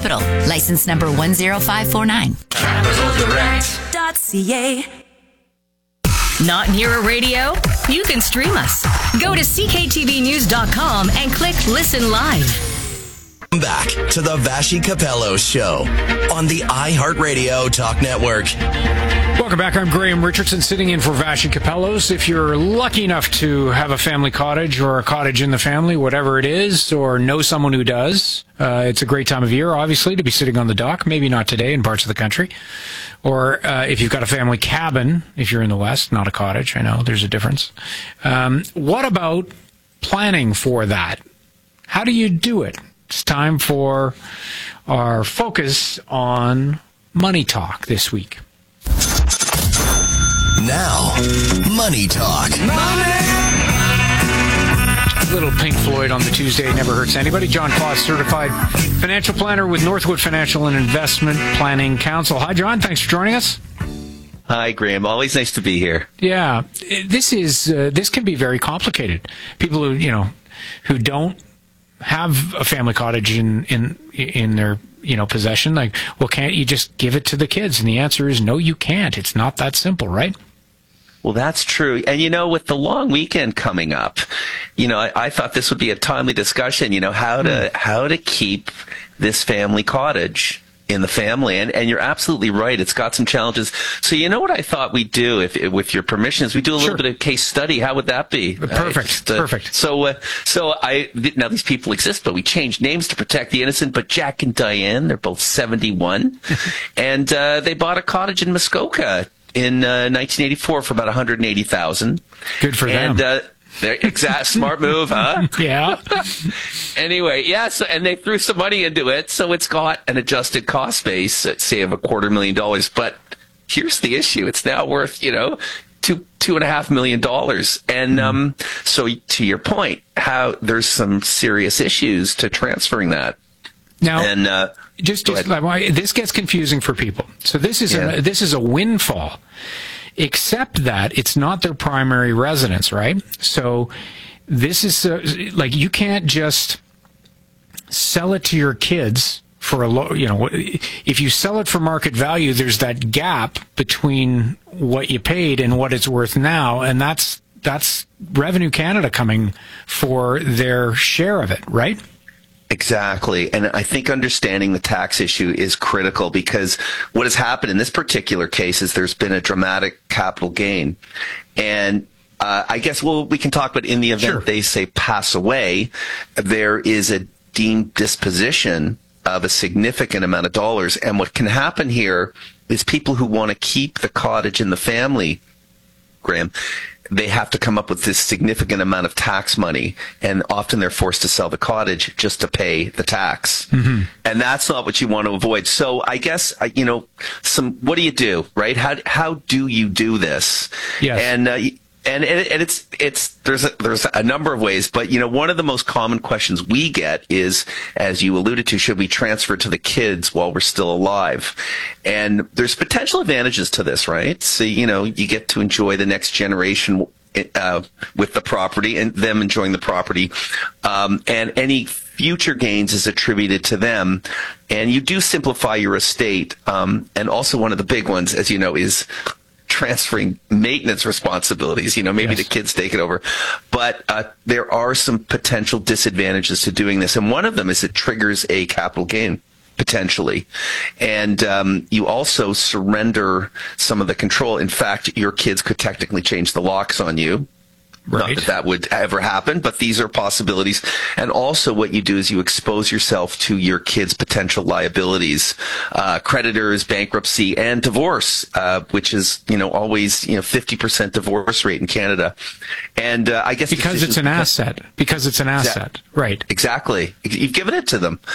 Capital. License number 10549. CapitalDirect.ca. Not near a radio? You can stream us. Go to cktvnews.com and click Listen Live. Back to the Vassy Capello Show on the iHeartRadio Talk Network. Welcome back. I'm Graham Richardson, sitting in for Vassy Capellos. If you're lucky enough to have a family cottage or a cottage in the family, whatever it is, or know someone who does, it's a great time of year, obviously, to be sitting on the dock. Maybe not today in parts of the country. Or if you've got a family cabin, if you're in the West, not a cottage. I know there's a difference. What about planning for that? How do you do it? It's time for our focus on money talk this week. Now, Money Talk. A little Pink Floyd on the Tuesday never hurts anybody. John Claus, certified financial planner with Northwood Financial and Investment Planning Council. Hi, John. Thanks for joining us. Hi, Graham. Always nice to be here. Yeah, this can be very complicated. People who don't have a family cottage in their possession, like, well, can't you just give it to the kids? And the answer is no, you can't. It's not that simple, right? Well, that's true. And, with the long weekend coming up, I thought this would be a timely discussion, how to keep this family cottage in the family. And you're absolutely right. It's got some challenges. So what I thought we'd do, if with your permission, is we do a little bit of case study. How would that be? Perfect. Perfect. So now these people exist, but we changed names to protect the innocent. But Jack and Diane, they're both 71. And they bought a cottage in Muskoka in 1984 for about $180,000. Good for them. Exact smart move, huh? Yeah. Anyway, and they threw some money into it, so it's got an adjusted cost base, say, of $250,000. But here's the issue: it's now worth $2.5 million. And so, to your point, how there's some serious issues to transferring that. Now, and this gets confusing for people. So this is a windfall. Except that it's not their primary residence, right? So this is you can't just sell it to your kids for a low, if you sell it for market value, there's that gap between what you paid and what it's worth now, and that's Revenue Canada coming for their share of it, right? Exactly. And I think understanding the tax issue is critical, because what has happened in this particular case is there's been a dramatic capital gain. And I guess, we can talk, but in the event they say pass away, there is a deemed disposition of a significant amount of dollars. And what can happen here is people who want to keep the cottage in the family, Graham, they have to come up with this significant amount of tax money, and often they're forced to sell the cottage just to pay the tax. Mm-hmm. And that's not what you want to avoid. So I guess, what do you do, right? How do you do this? Yes. And it's there's a number of ways, but one of the most common questions we get is, as you alluded to, should we transfer to the kids while we're still alive? And there's potential advantages to this, right? So you get to enjoy the next generation with the property, and them enjoying the property, and any future gains is attributed to them, and you do simplify your estate. And also, one of the big ones, as you know, is transferring maintenance responsibilities. Maybe the kids take it over. But there are some potential disadvantages to doing this. And one of them is it triggers a capital gain, potentially. And you also surrender some of the control. In fact, your kids could technically change the locks on you. Right. Not that would ever happen, but these are possibilities. And also what you do is you expose yourself to your kids' potential liabilities, creditors, bankruptcy, and divorce, which is, always, 50% divorce rate in Canada. And I guess because it's an asset. Because it's an asset. Right. Exactly. You've given it to them.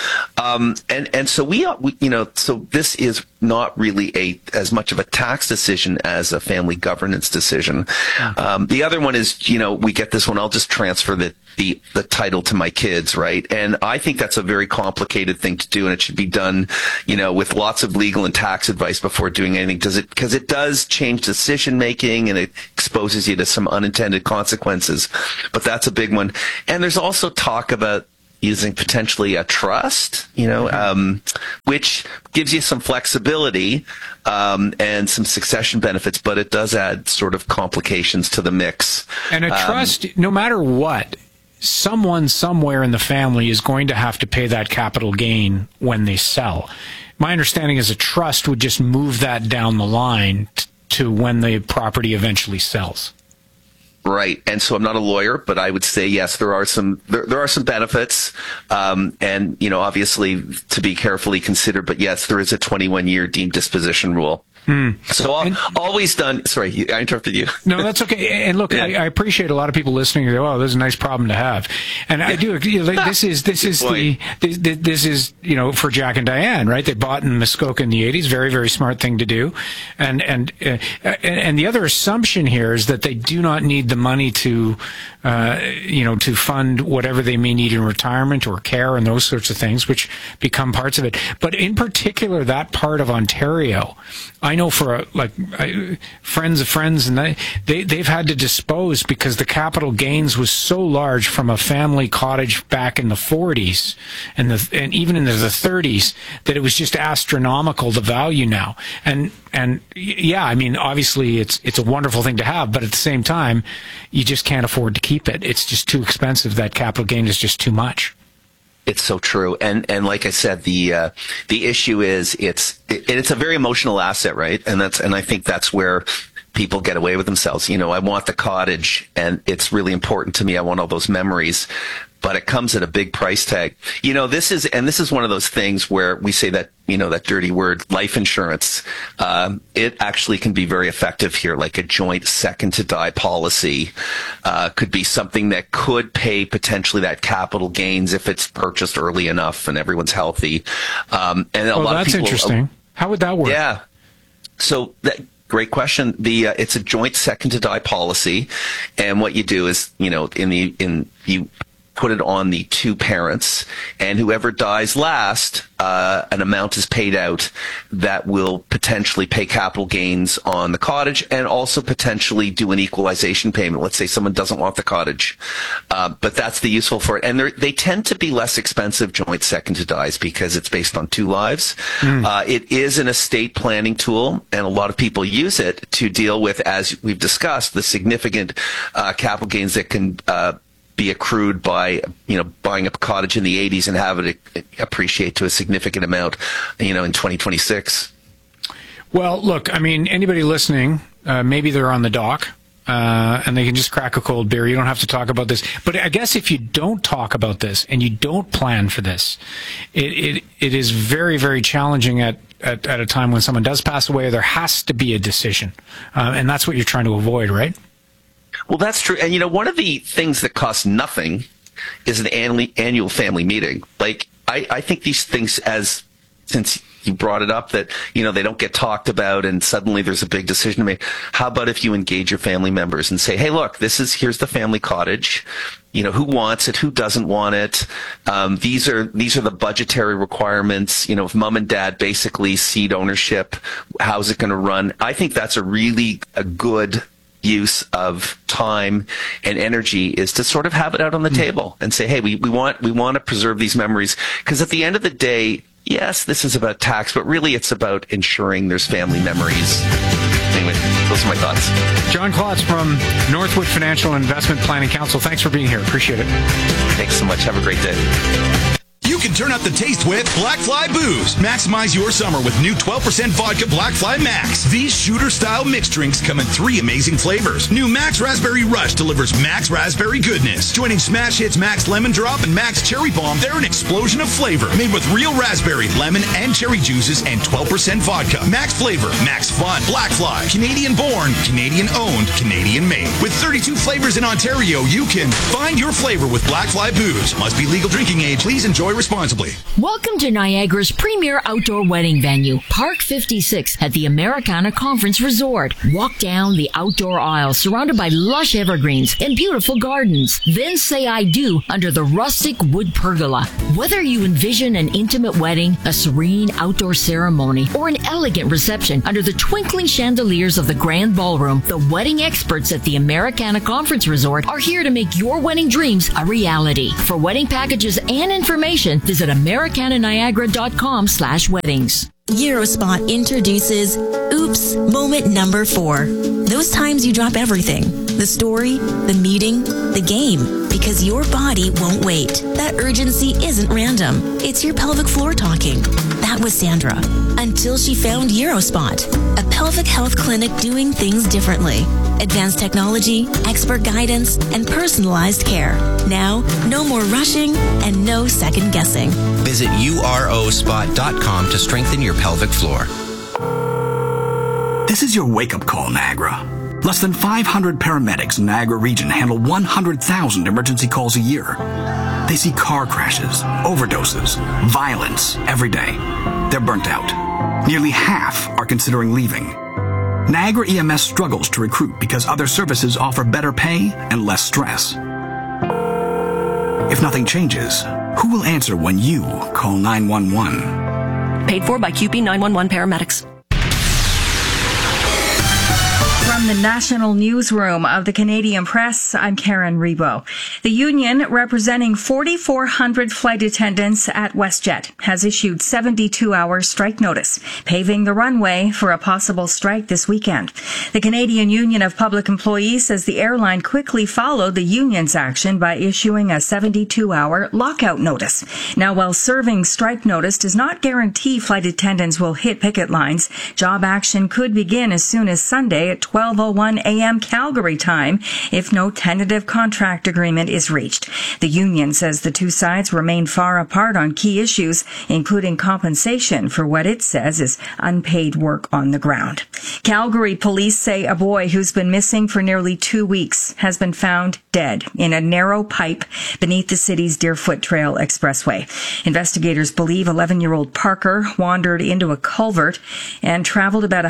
And so so this is not really as much of a tax decision as a family governance decision. The other one is, we get this one, I'll just transfer the title to my kids, right? And I think that's a very complicated thing to do, and it should be done, with lots of legal and tax advice before doing anything. Because it does change decision making, and it exposes you to some unintended consequences. But that's a big one. And there's also talk about using potentially a trust, which gives you some flexibility and some succession benefits, but it does add sort of complications to the mix. And a trust, no matter what, someone somewhere in the family is going to have to pay that capital gain when they sell. My understanding is a trust would just move that down the line to when the property eventually sells. Right. And so I'm not a lawyer, but I would say, yes, there are some benefits. And, obviously to be carefully considered, but yes, there is a 21-year deemed disposition rule. So always done. Sorry, I interrupted you. No, that's okay. And look, I appreciate a lot of people listening. They go, "Oh, this is a nice problem to have," and I do. This is for Jack and Diane, right? They bought in Muskoka in the '80s. Very, very smart thing to do. And the other assumption here is that they do not need the money to fund whatever they may need in retirement or care and those sorts of things, which become parts of it. But in particular, that part of Ontario, I know for friends of friends, and they've had to dispose because the capital gains was so large from a family cottage back in the 40s and even in the 30s that it was just astronomical, the value now. And yeah, I mean, obviously it's a wonderful thing to have, but at the same time, you just can't afford to keep it. It's just too expensive. That capital gain is just too much. It's so true, and like I said, the issue is it's a very emotional asset, right? And I think that's where people get away with themselves. I want the cottage, and it's really important to me. I want all those memories, but it comes at a big price tag. This is one of those things where we say that that dirty word, life insurance. It actually can be very effective here, like a joint second to die policy could be something that could pay potentially that capital gains if it's purchased early enough and everyone's healthy. And a lot of people, that's interesting. How would that work? Yeah. So great question. It's a joint second to die policy, and what you do is you put it on the two parents, and whoever dies last, an amount is paid out that will potentially pay capital gains on the cottage and also potentially do an equalization payment. Let's say someone doesn't want the cottage, but that's the useful for it. And they tend to be less expensive joint second to dies because it's based on two lives. It is an estate planning tool, and a lot of people use it to deal with, as we've discussed, the significant capital gains that can be accrued by buying a cottage in the 80s and have it appreciate to a significant amount in 2026. Well, look, I mean, anybody listening, maybe they're on the dock and they can just crack a cold beer. You don't have to talk about this. But I guess if you don't talk about this and you don't plan for this, it is very, very challenging at a time when someone does pass away. There has to be a decision, and that's what you're trying to avoid, right? Well, that's true. And, one of the things that costs nothing is an annual family meeting. Like, I think these things, since you brought it up, that, they don't get talked about and suddenly there's a big decision to make. How about if you engage your family members and say, hey, look, here's the family cottage. Who wants it? Who doesn't want it? These are the budgetary requirements. If mom and dad basically cede ownership, how's it going to run? I think that's a good use of time and energy is to sort of have it out on the table and say, hey, we want to preserve these memories, because at the end of the day, yes, this is about tax, but really it's about ensuring there's family memories. Anyway, those are my thoughts. John Klotz from Northwood Financial and Investment Planning Council. Thanks for being here. Appreciate it. Thanks so much. Have a great day. You can turn up the taste with Black Fly Booze. Maximize your summer with new 12% vodka Black Fly Max. These shooter-style mixed drinks come in 3 amazing flavors. New Max Raspberry Rush delivers Max Raspberry goodness. Joining smash hits Max Lemon Drop and Max Cherry Bomb, they're an explosion of flavor. Made with real raspberry, lemon, and cherry juices and 12% vodka. Max flavor, Max fun. Black Fly. Canadian-born, Canadian-owned, Canadian-made. With 32 flavors in Ontario, you can find your flavor with Black Fly Booze. Must be legal drinking age. Please enjoy Enjoy responsibly. Welcome to Niagara's premier outdoor wedding venue, Park 56 at the Americana Conference Resort. Walk down the outdoor aisle surrounded by lush evergreens and beautiful gardens. Then say I do under the rustic wood pergola. Whether you envision an intimate wedding, a serene outdoor ceremony, or an elegant reception under the twinkling chandeliers of the grand ballroom, the wedding experts at the Americana Conference Resort are here to make your wedding dreams a reality. For wedding packages and information, visit americananiagara.com/weddings. Eurospot introduces Oops Moment number 4. Those times you drop everything. The story, the meeting, the game. Because your body won't wait. That urgency isn't random. It's your pelvic floor talking. That was Sandra. Until she found Eurospot, a pelvic health clinic doing things differently. Advanced technology, expert guidance, and personalized care. Now, no more rushing and no second guessing. Visit urospot.com to strengthen your pelvic floor. This is your wake-up call, Niagara. Less than 500 paramedics in Niagara region handle 100,000 emergency calls a year. They see car crashes, overdoses, violence every day. They're burnt out. Nearly half are considering leaving. Niagara EMS struggles to recruit because other services offer better pay and less stress. If nothing changes, who will answer when you call 911? Paid for by QP 911 paramedics. From the National Newsroom of the Canadian Press, I'm Karen Rebo. The union representing 4,400 flight attendants at WestJet has issued 72-hour strike notice, paving the runway for a possible strike this weekend. The Canadian Union of Public Employees says the airline quickly followed the union's action by issuing a 72-hour lockout notice. Now, while serving strike notice does not guarantee flight attendants will hit picket lines, job action could begin as soon as Sunday at 12:01 a.m. Calgary time if no tentative contract agreement is reached. The union says the two sides remain far apart on key issues, including compensation for what it says is unpaid work on the ground. Calgary police say a boy who's been missing for nearly 2 weeks has been found dead in a narrow pipe beneath the city's Deerfoot Trail Expressway. Investigators believe 11-year-old Parker wandered into a culvert and traveled about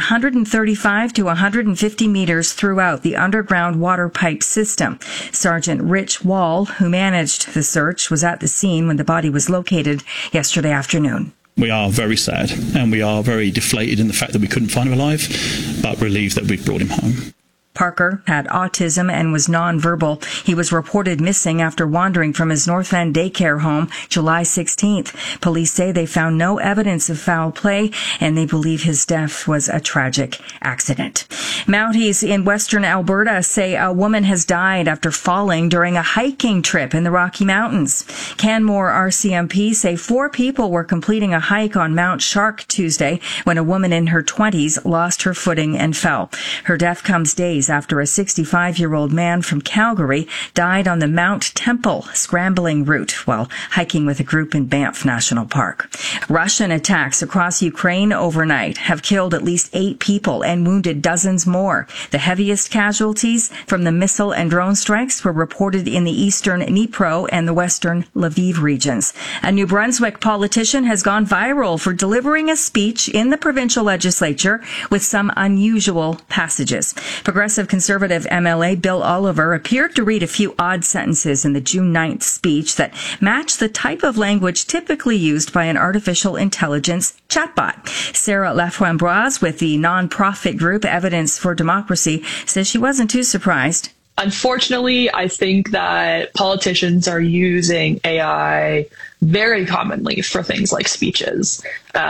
135 to 150 meters throughout the underground water pipe system. Sergeant Rich Wall, who managed the search, was at the scene when the body was located yesterday afternoon. We are very sad and we are very deflated in the fact that we couldn't find him alive, but relieved that we've brought him home. Parker had autism and was nonverbal. He was reported missing after wandering from his North End daycare home July 16th. Police say they found no evidence of foul play and they believe his death was a tragic accident. Mounties in western Alberta say a woman has died after falling during a hiking trip in the Rocky Mountains. Canmore RCMP say 4 people were completing a hike on Mount Shark Tuesday when a woman in her 20s lost her footing and fell. Her death comes days after a 65-year-old man from Calgary died on the Mount Temple scrambling route while hiking with a group in Banff National Park. Russian attacks across Ukraine overnight have killed at least 8 people and wounded dozens more. The heaviest casualties from the missile and drone strikes were reported in the eastern Dnipro and the western Lviv regions. A New Brunswick politician has gone viral for delivering a speech in the provincial legislature with some unusual passages. Progressive Conservative MLA Bill Oliver appeared to read a few odd sentences in the June 9th speech that match the type of language typically used by an artificial intelligence chatbot. Sarah Laframboise with the nonprofit group Evidence for Democracy says she wasn't too surprised. Unfortunately, I think that politicians are using AI very commonly for things like speeches.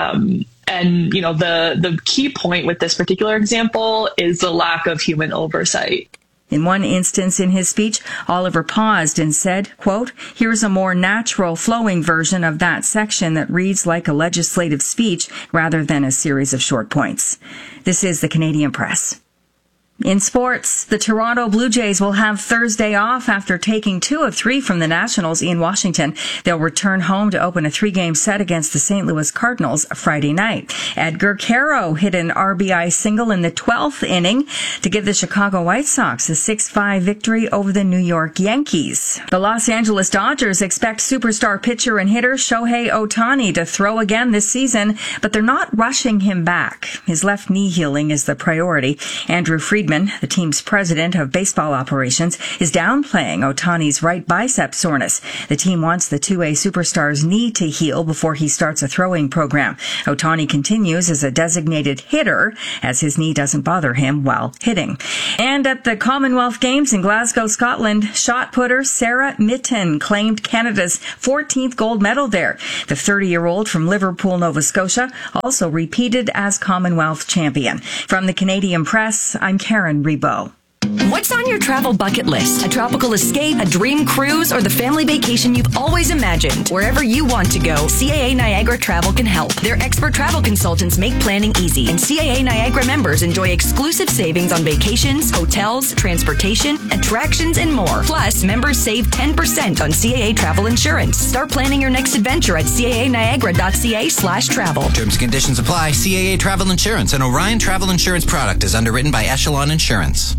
And, you know, the key point with this particular example is the lack of human oversight. In one instance in his speech, Oliver paused and said, quote, "Here's a more natural flowing version of that section that reads like a legislative speech rather than a series of short points." This is the Canadian Press. In sports, the Toronto Blue Jays will have Thursday off after taking 2 of 3 from the Nationals in Washington. They'll return home to open a 3-game set against the St. Louis Cardinals Friday night. Edgar Caro hit an RBI single in the 12th inning to give the Chicago White Sox a 6-5 victory over the New York Yankees. The Los Angeles Dodgers expect superstar pitcher and hitter Shohei Ohtani to throw again this season, but they're not rushing him back. His left knee healing is the priority. Andrew Friedman, the team's president of baseball operations, is downplaying Ohtani's right bicep soreness. The team wants the 2A superstar's knee to heal before he starts a throwing program. Ohtani continues as a designated hitter as his knee doesn't bother him while hitting. And at the Commonwealth Games in Glasgow, Scotland, shot putter Sarah Mitten claimed Canada's 14th gold medal there. The 30-year-old from Liverpool, Nova Scotia, also repeated as Commonwealth champion. From the Canadian Press, I'm Karen Rebo. What's on your travel bucket list? A tropical escape, a dream cruise, or the family vacation you've always imagined? Wherever you want to go, CAA Niagara Travel can help. Their expert travel consultants make planning easy, and CAA Niagara members enjoy exclusive savings on vacations, hotels, transportation, attractions, and more. Plus, members save 10% on CAA travel insurance. Start planning your next adventure at caaniagara.ca/travel. Terms and conditions apply. CAA Travel Insurance, an Orion Travel Insurance product, is underwritten by Echelon Insurance.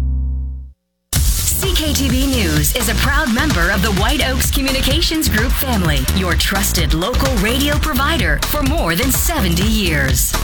CKTV News is a proud member of the White Oaks Communications Group family, your trusted local radio provider for more than 70 years.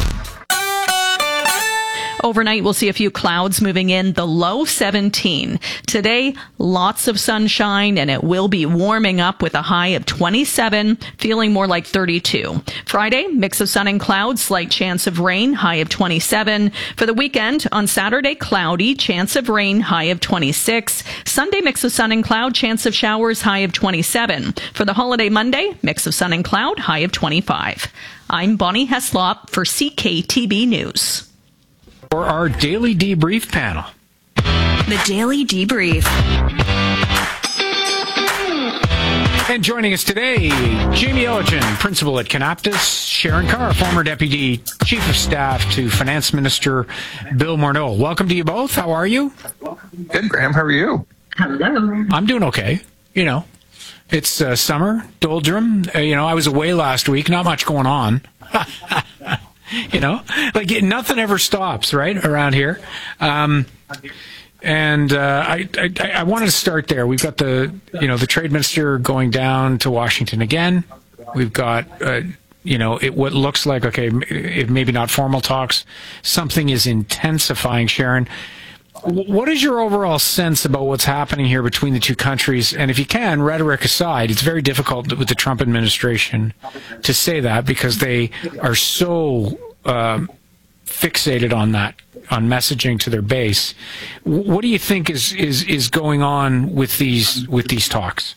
Overnight, we'll see a few clouds moving in, the low 17. Today, lots of sunshine, and it will be warming up with a high of 27, feeling more like 32. Friday, mix of sun and clouds, slight chance of rain, high of 27. For the weekend, on Saturday, cloudy, chance of rain, high of 26. Sunday, mix of sun and cloud, chance of showers, high of 27. For the holiday Monday, mix of sun and cloud, high of 25. I'm Bonnie Heslop for CKTB News. For our Daily Debrief panel. The Daily Debrief. And joining us today, Jamie Ellerton, principal at Kanaptas, Sharon Carr, former Deputy Chief of Staff to Finance Minister Bill Morneau. Welcome to you both. How are you? Good, Graham. How are you? Hello. I'm doing okay. You know, it's summer, doldrum. I was away last week. Not much going on. Nothing ever stops, right, around here. I wanted to start there. We've got the trade minister going down to Washington again. We've got, what looks like, maybe not formal talks. Something is intensifying. Sharon, what is your overall sense about what's happening here between the two countries? And if you can, rhetoric aside, it's very difficult with the Trump administration to say that because they are so fixated on that, on messaging to their base. What do you think is going on with these talks?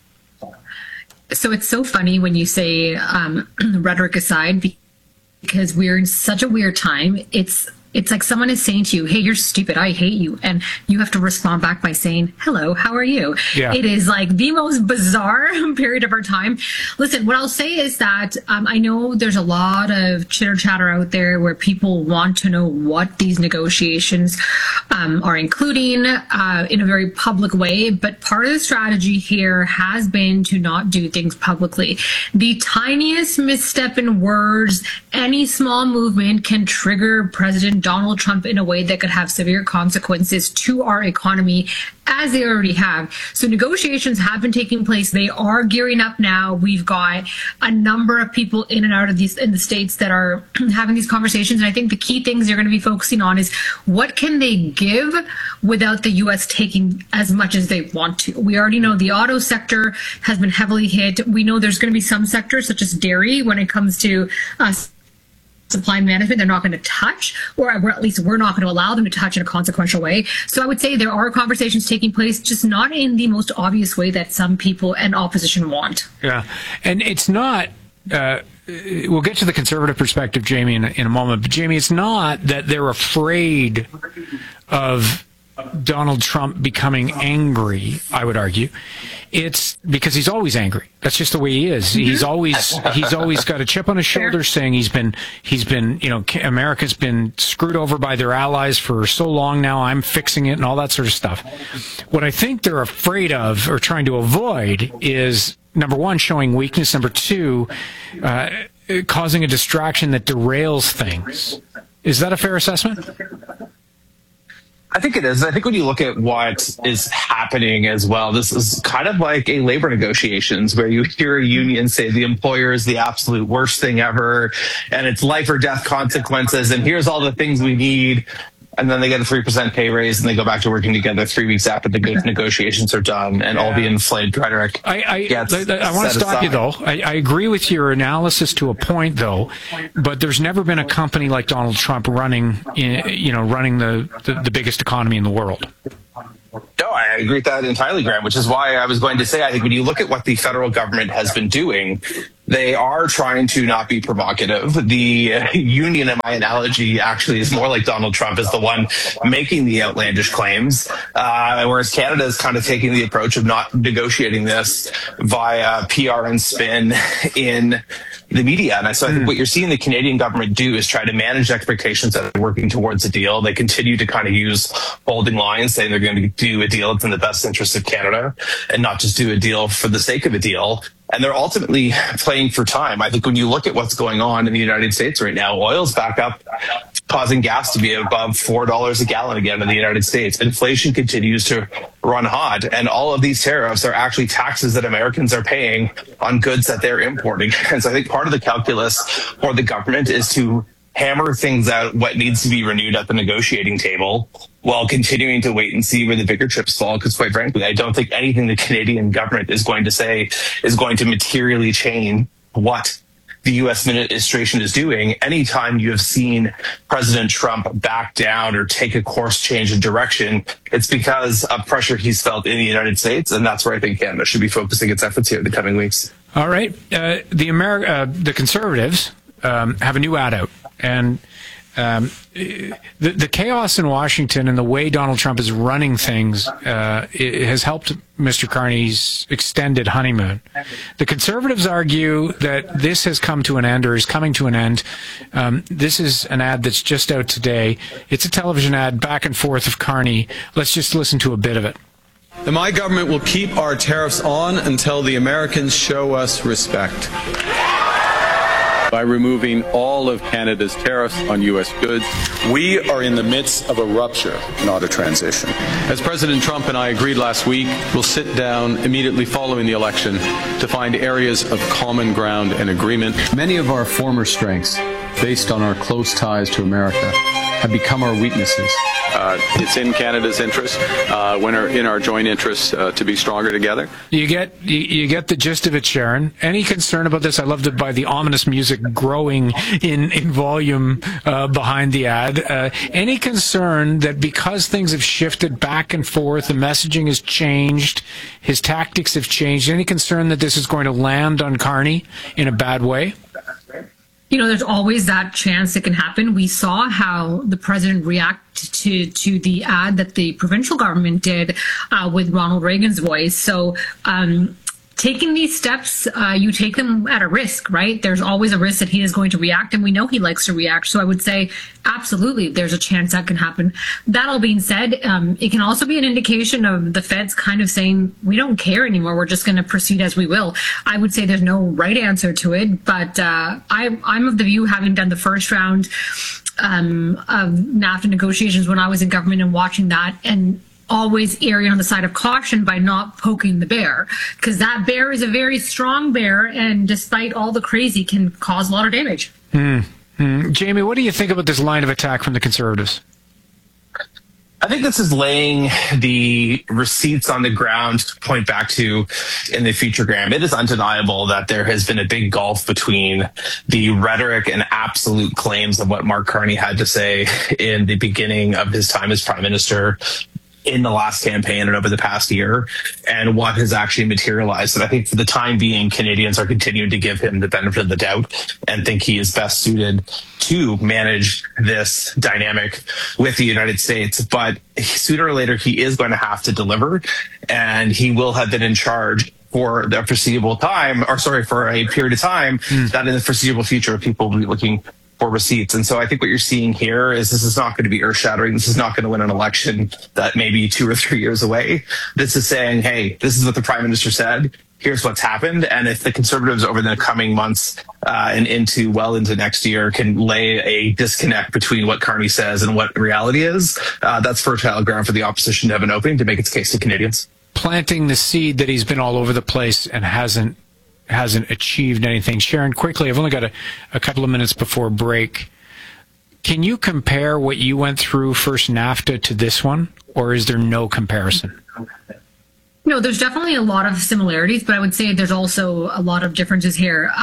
So it's so funny when you say rhetoric aside, because we're in such a weird time. It's like someone is saying to you, hey, you're stupid, I hate you. And you have to respond back by saying, hello, how are you? Yeah. It is like the most bizarre period of our time. Listen, what I'll say is that I know there's a lot of chitter chatter out there where people want to know what these negotiations are including in a very public way. But part of the strategy here has been to not do things publicly. The tiniest misstep in words, any small movement can trigger President Donald Trump in a way that could have severe consequences to our economy, as they already have. So negotiations have been taking place. They are gearing up now. We've got a number of people in and out of these in the states that are having these conversations. And I think the key things they're going to be focusing on is what can they give without the U.S. taking as much as they want to. We already know the auto sector has been heavily hit. We know there's going to be some sectors, such as dairy, when it comes to supply management, they're not going to touch, or at least we're not going to allow them to touch in a consequential way. So I would say there are conversations taking place, just not in the most obvious way that some people and opposition want. Yeah, and it's not, we'll get to the conservative perspective, Jamie, in a moment, but Jamie, it's not that they're afraid of Donald Trump becoming angry, I would argue, it's because he's always angry. That's just the way he is. He's always got a chip on his shoulder, saying he's been, America's been screwed over by their allies for so long now. I'm fixing it and all that sort of stuff. What I think they're afraid of or trying to avoid is, number one, showing weakness. Number two, causing a distraction that derails things. Is that a fair assessment? I think it is. I think when you look at what is happening as well, this is kind of like a labor negotiations where you hear a union say the employer is the absolute worst thing ever and it's life or death consequences and here's all the things we need. And then they get a 3% pay raise and they go back to working together 3 weeks after the negotiations are done and all the inflated rhetoric. I want to stop you though. I agree with your analysis to a point though, but there's never been a company like Donald Trump running the biggest economy in the world. No, I agree with that entirely, Graham, which is why I was going to say, I think when you look at what the federal government has been doing, they are trying to not be provocative. The union, in my analogy, actually is more like Donald Trump is the one making the outlandish claims, whereas Canada is kind of taking the approach of not negotiating this via PR and spin in the media. And so I think what you're seeing the Canadian government do is try to manage expectations that are working towards a deal. They continue to kind of use holding lines, saying they're going to do a deal that's in the best interest of Canada and not just do a deal for the sake of a deal. And they're ultimately playing for time. I think when you look at what's going on in the United States right now, oil's back up, causing gas to be above $4 a gallon again in the United States. Inflation continues to run hot. And all of these tariffs are actually taxes that Americans are paying on goods that they're importing. And so I think part of the calculus for the government is to hammer things out, what needs to be renewed at the negotiating table, while continuing to wait and see where the bigger chips fall. Because quite frankly, I don't think anything the Canadian government is going to say is going to materially change what the U.S. administration is doing. Anytime you have seen President Trump back down or take a course change in direction, it's because of pressure he's felt in the United States. And that's where I think Canada should be focusing its efforts here in the coming weeks. All right. The Conservatives have a new ad out. And the chaos in Washington and the way Donald Trump is running things it has helped Mr. Carney's extended honeymoon. The Conservatives argue that this has come to an end or is coming to an end. This is an ad that's just out today. It's a television ad back and forth of Carney. Let's just listen to a bit of it. My government will keep our tariffs on until the Americans show us respect. By removing all of Canada's tariffs on U.S. goods, we are in the midst of a rupture, not a transition. As President Trump and I agreed last week, we'll sit down immediately following the election to find areas of common ground and agreement. Many of our former strengths, based on our close ties to America, have become our weaknesses. It's in Canada's interest, in our joint interest, to be stronger together. You get the gist of it, Sharon. Any concern about this? I loved it by the ominous music growing in volume behind the ad. Any concern that because things have shifted back and forth, the messaging has changed, his tactics have changed, any concern that this is going to land on Carney in a bad way? You know, there's always that chance it can happen. We saw how the president reacted to the ad that the provincial government did with Ronald Reagan's voice. So taking these steps, you take them at a risk, right? There's always a risk that he is going to react, and we know he likes to react. So I would say, absolutely, there's a chance that can happen. That all being said, it can also be an indication of the feds kind of saying, we don't care anymore. We're just going to proceed as we will. I would say there's no right answer to it, but I'm of the view, having done the first round of NAFTA negotiations when I was in government and watching that, and always erring on the side of caution by not poking the bear, because that bear is a very strong bear, and despite all the crazy, can cause a lot of damage. Jamie, what do you think about this line of attack from the Conservatives? I think this is laying the receipts on the ground to point back to in the future, Graham. It is undeniable that there has been a big gulf between the rhetoric and absolute claims of what Mark Carney had to say in the beginning of his time as Prime Minister in the last campaign and over the past year and what has actually materialized. And I think for the time being, Canadians are continuing to give him the benefit of the doubt and think he is best suited to manage this dynamic with the United States. But sooner or later, he is going to have to deliver, and he will have been in charge for the foreseeable time, for a period of time, that in the foreseeable future, people will be looking for receipts. And so I think what you're seeing here is this is not going to be earth-shattering. This is not going to win an election that may be 2 or 3 years away. This is saying, hey, this is what the Prime Minister said. Here's what's happened. And if the Conservatives over the coming months and into next year can lay a disconnect between what Carney says and what reality is, that's fertile ground for the opposition to have an opening to make its case to Canadians. Planting the seed that he's been all over the place and hasn't achieved anything. Sharon, quickly, I've only got a couple of minutes before break. Can you compare what you went through first NAFTA to this one, or is there no comparison? No, there's definitely a lot of similarities, but I would say there's also a lot of differences here.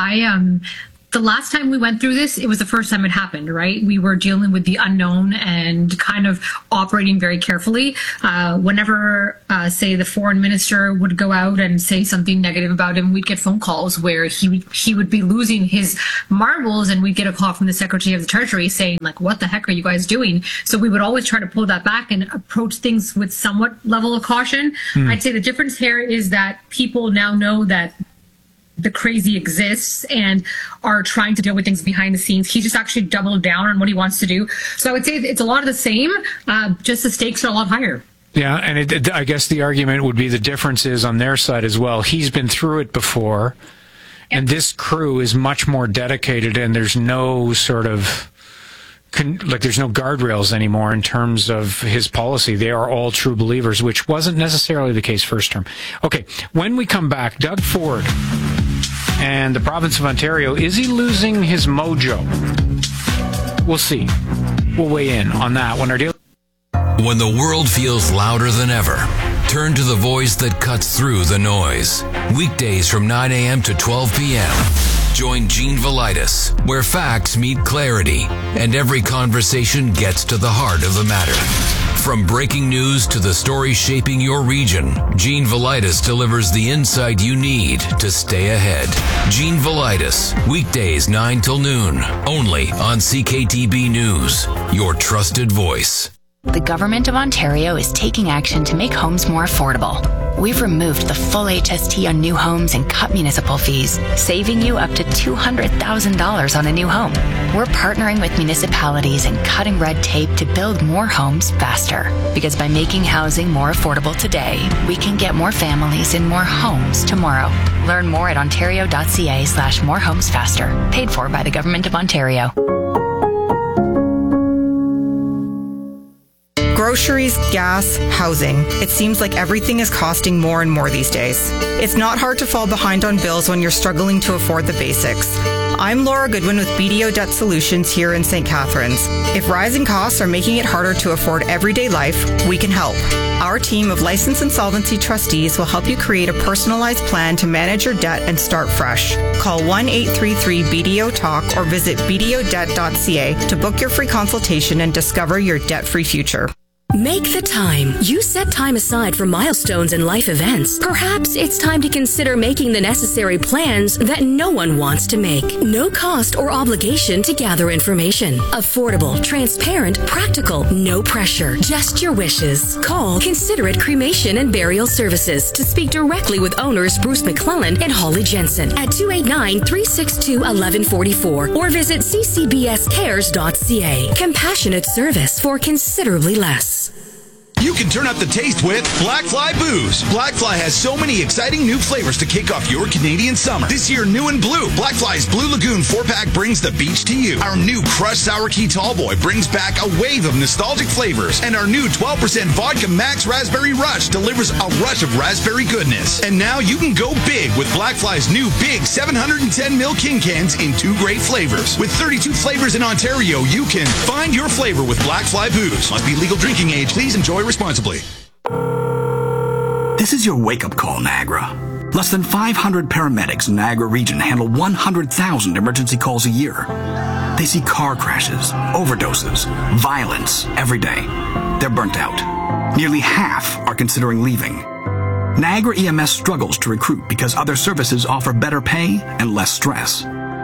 The last time we went through this, it was the first time it happened, right? We were dealing with the unknown and kind of operating very carefully. Whenever, say, the foreign minister would go out and say something negative about him, we'd get phone calls where he would be losing his marbles, and we'd get a call from the Secretary of the Treasury saying, like, what the heck are you guys doing? So we would always try to pull that back and approach things with somewhat level of caution. I'd say the difference here is that people now know that the crazy exists and are trying to deal with things behind the scenes. He just actually doubled down on what he wants to do. So I would say it's a lot of the same, just the stakes are a lot higher. Yeah, and I guess the argument would be the difference is on their side as well. He's been through it before, and this crew is much more dedicated, and there's no sort of there's no guardrails anymore in terms of his policy. They are all true believers, which wasn't necessarily the case first term. Okay, when we come back, Doug Ford and the province of Ontario, is he losing his mojo? We'll see. We'll weigh in on that when our daily... When the world feels louder than ever, turn to the voice that cuts through the noise. Weekdays from 9 a.m. to 12 p.m. Join Gene Velitis, where facts meet clarity and every conversation gets to the heart of the matter. From breaking news to the story shaping your region, Gene Velitis delivers the insight you need to stay ahead. Gene Velitis, weekdays 9 till noon, only on CKTB News, your trusted voice. The Government of Ontario is taking action to make homes more affordable. We've removed the full HST on new homes and cut municipal fees, saving you up to $200,000 on a new home. We're partnering with municipalities and cutting red tape to build more homes faster. Because by making housing more affordable today, we can get more families in more homes tomorrow. Learn more at ontario.ca/morehomesfaster. Paid for by the Government of Ontario. Groceries, gas, housing. It seems like everything is costing more and more these days. It's not hard to fall behind on bills when you're struggling to afford the basics. I'm Laura Goodwin with BDO Debt Solutions here in St. Catharines. If rising costs are making it harder to afford everyday life, we can help. Our team of licensed insolvency trustees will help you create a personalized plan to manage your debt and start fresh. Call 1-833-BDO-TALK or visit bdodebt.ca to book your free consultation and discover your debt-free future. Make the time. You set time aside for milestones and life events. Perhaps it's time to consider making the necessary plans that no one wants to make. No cost or obligation to gather information. Affordable, transparent, practical, no pressure. Just your wishes. Call Considerate Cremation and Burial Services to speak directly with owners Bruce McClellan and Holly Jensen at 289-362-1144 or visit ccbscares.ca. Compassionate service for considerably less. You can turn up the taste with Black Fly Booze. Black Fly has so many exciting new flavors to kick off your Canadian summer. This year, new and blue, Black Fly's Blue Lagoon 4-pack brings the beach to you. Our new Crushed Sour Key Tallboy brings back a wave of nostalgic flavors. And our new 12% Vodka Max Raspberry Rush delivers a rush of raspberry goodness. And now you can go big with Black Fly's new big 710ml King Cans in 2 great flavors. With 32 flavors in Ontario, you can find your flavor with Black Fly Booze. Must be legal drinking age. Please enjoy responsibly. This is your wake-up call, Niagara. Less than 500 paramedics in Niagara region handle 100,000 emergency calls a year. They see car crashes, overdoses, violence every day. They're burnt out. Nearly half are considering leaving. Niagara EMS struggles to recruit because other services offer better pay and less stress.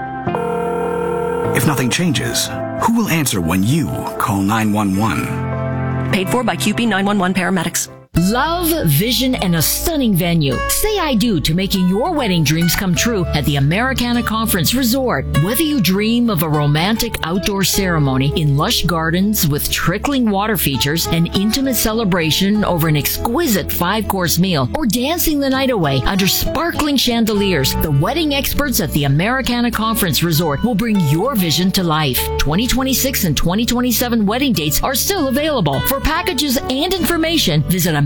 If nothing changes, who will answer when you call 911? Paid for by QP 911 paramedics. Love, vision, and a stunning venue. Say I do to making your wedding dreams come true at the Americana Conference Resort. Whether you dream of a romantic outdoor ceremony in lush gardens with trickling water features, an intimate celebration over an exquisite 5-course meal, or dancing the night away under sparkling chandeliers, the wedding experts at the Americana Conference Resort will bring your vision to life. 2026 and 2027 wedding dates are still available. For packages and information, visit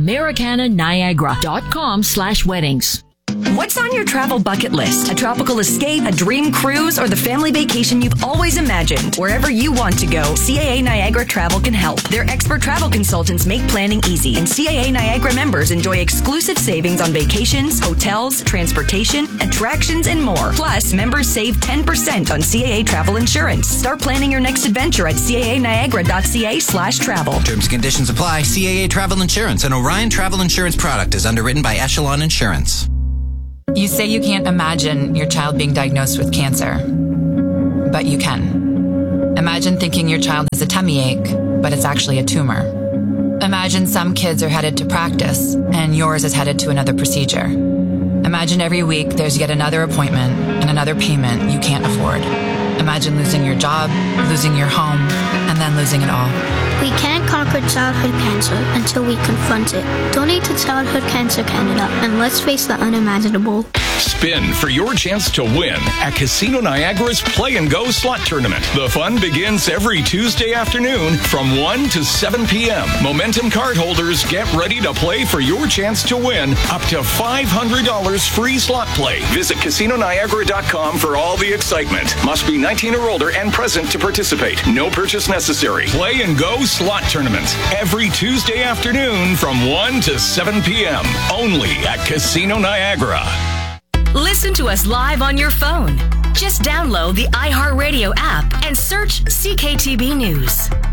americananiagara.com/weddings. What's on your travel bucket list? A tropical escape, a dream cruise, or the family vacation you've always imagined? Wherever you want to go, CAA Niagara Travel can help. Their expert travel consultants make planning easy, and CAA Niagara members enjoy exclusive savings on vacations, hotels, transportation, attractions, and more. Plus, members save 10% on CAA travel insurance. Start planning your next adventure at caaniagara.ca/travel. Terms and conditions apply. CAA Travel Insurance, an Orion Travel Insurance product, is underwritten by Echelon Insurance. You say you can't imagine your child being diagnosed with cancer, but you can. Imagine thinking your child has a tummy ache, but it's actually a tumor. Imagine some kids are headed to practice, and yours is headed to another procedure. Imagine every week there's yet another appointment and another payment you can't afford. Imagine losing your job, losing your home, and then losing it all. We can't conquer childhood cancer until we confront it. Donate to Childhood Cancer Canada, and let's face the unimaginable. Spin for your chance to win at Casino Niagara's Play and Go Slot Tournament. The fun begins every Tuesday afternoon from 1 to 7 p.m. Momentum card holders get ready to play for your chance to win up to $500 free slot play. Visit CasinoNiagara.com for all the excitement. Must be 19 or older and present to participate. No purchase necessary. Play and Go Slot Tournament every Tuesday afternoon from 1 to 7 p.m. Only at Casino Niagara. Listen to us live on your phone. Just download the iHeartRadio app and search CKTB News.